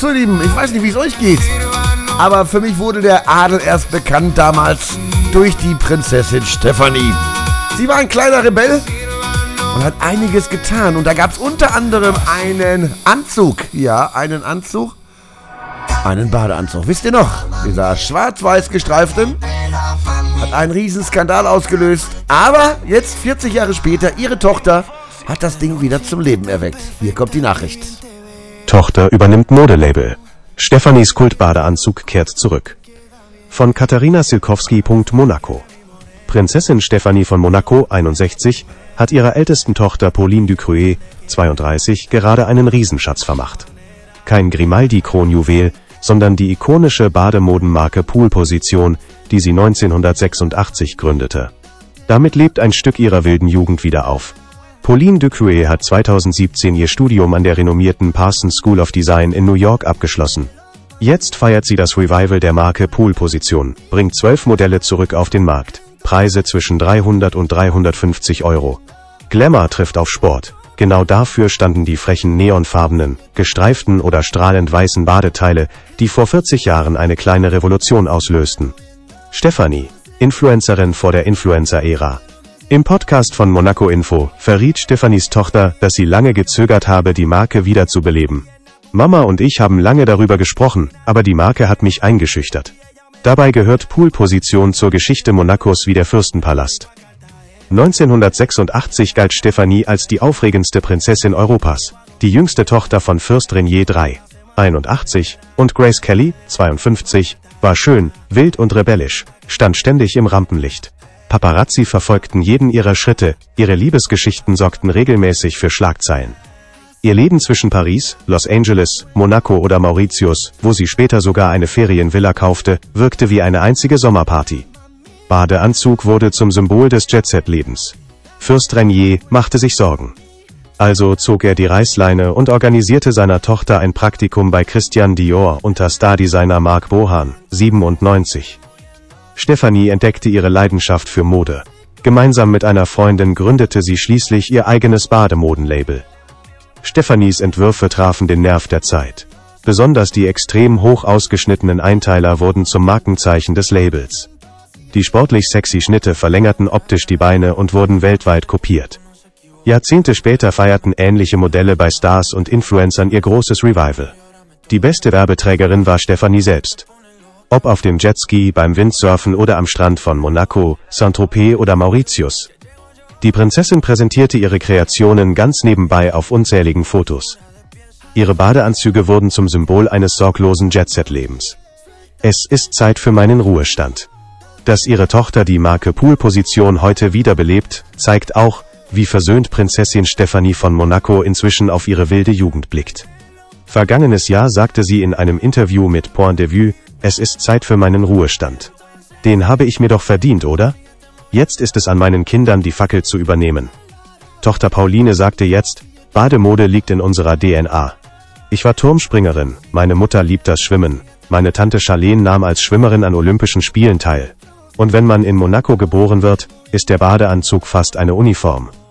so ihr Lieben, ich weiß nicht, wie es euch geht, aber für mich wurde der Adel erst bekannt damals durch die Prinzessin Stefanie. Sie war ein kleiner Rebell und hat einiges getan. Und da gab es unter anderem einen Anzug. Ja, einen Anzug. Einen Badeanzug. Wisst ihr noch? Dieser schwarz-weiß gestreifte hat einen riesen Skandal ausgelöst. Aber jetzt, 40 Jahre später, ihre Tochter hat das Ding wieder zum Leben erweckt. Hier kommt die Nachricht. Tochter übernimmt Modelabel. Stefanis Kultbadeanzug kehrt zurück. Von Katharina Silkowski. Monaco. Prinzessin Stefanie von Monaco, 61, hat ihrer ältesten Tochter Pauline Ducruet, 32, gerade einen Riesenschatz vermacht. Kein Grimaldi-Kronjuwel, sondern die ikonische Bademodenmarke Pool Position, die sie 1986 gründete. Damit lebt ein Stück ihrer wilden Jugend wieder auf. Pauline Ducruet hat 2017 ihr Studium an der renommierten Parsons School of Design in New York abgeschlossen. Jetzt feiert sie das Revival der Marke Pool Position, bringt 12 Modelle zurück auf den Markt. Preise zwischen 300 und 350 Euro. Glamour trifft auf Sport. Genau dafür standen die frechen neonfarbenen, gestreiften oder strahlend weißen Badeteile, die vor 40 Jahren eine kleine Revolution auslösten. Stefanie, Influencerin vor der Influencer-Ära. Im Podcast von Monaco Info verriet Stefanies Tochter, dass sie lange gezögert habe, die Marke wiederzubeleben. Mama und ich haben lange darüber gesprochen, aber die Marke hat mich eingeschüchtert. Dabei gehört Pool Position zur Geschichte Monacos wie der Fürstenpalast. 1986 galt Stefanie als die aufregendste Prinzessin Europas, die jüngste Tochter von Fürst Rainier III, 81, und Grace Kelly, 52, war schön, wild und rebellisch, stand ständig im Rampenlicht. Paparazzi verfolgten jeden ihrer Schritte, ihre Liebesgeschichten sorgten regelmäßig für Schlagzeilen. Ihr Leben zwischen Paris, Los Angeles, Monaco oder Mauritius, wo sie später sogar eine Ferienvilla kaufte, wirkte wie eine einzige Sommerparty. Badeanzug wurde zum Symbol des Jet-Set-Lebens. Fürst Rainier machte sich Sorgen. Also zog er die Reißleine und organisierte seiner Tochter ein Praktikum bei Christian Dior unter Stardesigner Marc Bohan, 97. Stefanie entdeckte ihre Leidenschaft für Mode. Gemeinsam mit einer Freundin gründete sie schließlich ihr eigenes Bademodenlabel. Stefanies Entwürfe trafen den Nerv der Zeit. Besonders die extrem hoch ausgeschnittenen Einteiler wurden zum Markenzeichen des Labels. Die sportlich sexy Schnitte verlängerten optisch die Beine und wurden weltweit kopiert. Jahrzehnte später feierten ähnliche Modelle bei Stars und Influencern ihr großes Revival. Die beste Werbeträgerin war Stefanie selbst. Ob auf dem Jetski, beim Windsurfen oder am Strand von Monaco, Saint-Tropez oder Mauritius. Die Prinzessin präsentierte ihre Kreationen ganz nebenbei auf unzähligen Fotos. Ihre Badeanzüge wurden zum Symbol eines sorglosen Jet-Set-Lebens. Es ist Zeit für meinen Ruhestand. Dass ihre Tochter die Marke Pool Position heute wiederbelebt, zeigt auch, wie versöhnt Prinzessin Stefanie von Monaco inzwischen auf ihre wilde Jugend blickt. Vergangenes Jahr sagte sie in einem Interview mit Point de Vue, es ist Zeit für meinen Ruhestand. Den habe ich mir doch verdient, oder? Jetzt ist es an meinen Kindern, die Fackel zu übernehmen. Tochter Pauline sagte jetzt, Bademode liegt in unserer DNA. Ich war Turmspringerin, meine Mutter liebt das Schwimmen, meine Tante Charlene nahm als Schwimmerin an Olympischen Spielen teil. Und wenn man in Monaco geboren wird, ist der Badeanzug fast eine Uniform.